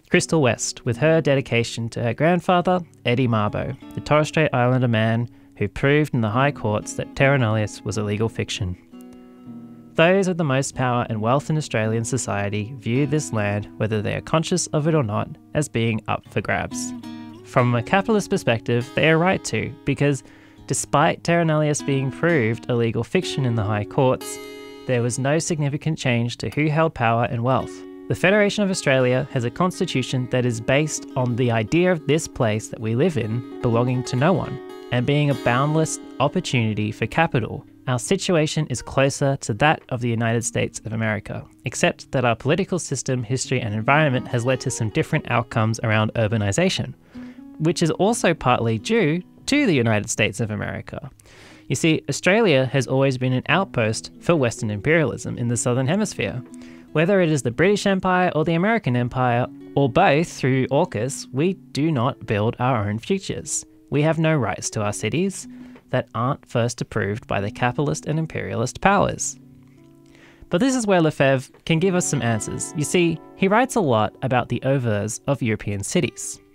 Crystal West, with her dedication to her grandfather, Eddie Mabo, the Torres Strait Islander man who proved in the high courts that terra nullius was a legal fiction. Those with the most power and wealth in Australian society view this land, whether they are conscious of it or not, as being up for grabs. From a capitalist perspective, they are right to, because despite terra nullius being proved a legal fiction in the high courts, there was no significant change to who held power and wealth. The Federation of Australia has a constitution that is based on the idea of this place that we live in belonging to no one, and being a boundless opportunity for capital. Our situation is closer to that of the United States of America, except that our political system, history and environment has led to some different outcomes around urbanisation, which is also partly due to the United States of America. You see, Australia has always been an outpost for Western imperialism in the Southern Hemisphere. Whether it is the British Empire or the American Empire, or both through AUKUS, we do not build our own futures. We have no rights to our cities that aren't first approved by the capitalist and imperialist powers. But this is where Lefebvre can give us some answers. You see, he writes a lot about the oeuvres of European cities.